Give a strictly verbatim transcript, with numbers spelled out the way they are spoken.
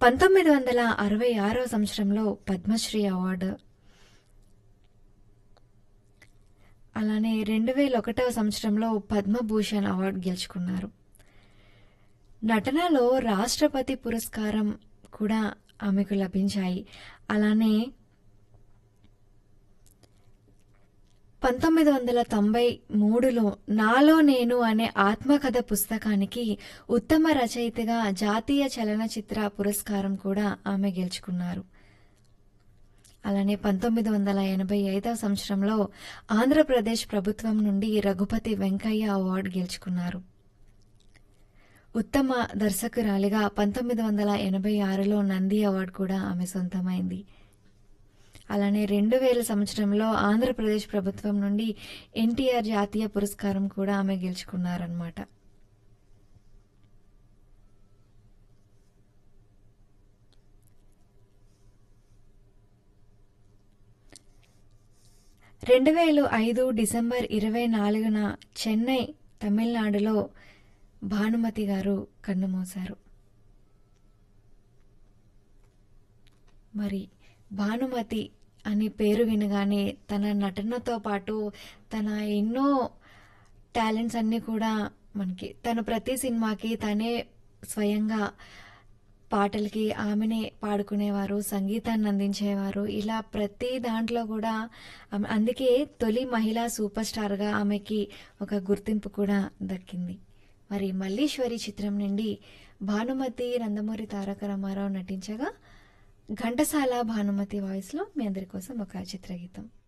పంతొమ్మిది వందల అరవై ఆరవ సంవత్సరంలో పద్మశ్రీ అవార్డు, అలానే రెండు వేల ఒకటవ సంవత్సరంలో పద్మభూషణ్ అవార్డు గెలుచుకున్నారు. నటనలో రాష్ట్రపతి పురస్కారం కూడా ఆమెకు లభించాయి. అలానే పంతొమ్మిది వందల తొంభై మూడులో నాలో నేను అనే ఆత్మకథ పుస్తకానికి ఉత్తమ రచయితగా జాతీయ చలనచిత్ర పురస్కారం కూడా ఆమె గెలుచుకున్నారు. అలానే పంతొమ్మిది వందల ఎనభై ఐదవ సంవత్సరంలో ఆంధ్రప్రదేశ్ ప్రభుత్వం నుండి రఘుపతి వెంకయ్య అవార్డు గెలుచుకున్నారు. ఉత్తమ దర్శకురాలిగా పంతొమ్మిది వందల ఎనభై ఆరులో నంది అవార్డు కూడా ఆమె సొంతమైంది. అలానే రెండు వేల సంవత్సరంలో ఆంధ్రప్రదేశ్ ప్రభుత్వం నుండి ఎన్టీఆర్ జాతీయ పురస్కారం కూడా ఆమె గెలుచుకున్నారన్నమాట. రెండు వేల ఐదు డిసెంబర్ ఇరవై నాలుగున చెన్నై, తమిళనాడులో భానుమతి గారు కన్నుమూశారు. మరి భానుమతి అని పేరు వినగానే తన నటనతో పాటు తన ఎన్నో టాలెంట్స్ అన్నీ కూడా మనకి, తన ప్రతి సినిమాకి తనే స్వయంగా పాటలకి ఆమెనే పాడుకునేవారు, సంగీతాన్ని అందించేవారు. ఇలా ప్రతి దాంట్లో కూడా అందుకే తొలి మహిళా సూపర్ స్టార్గా ఆమెకి ఒక గుర్తింపు కూడా దక్కింది. మరి మల్లీశ్వరి చిత్రం నుండి భానుమతి నందమూరి తారక రామారావు నటించగా ఘంటసాల భానుమతి వాయిస్లో మీ అందరి కోసం ఒక చిత్రగీతం.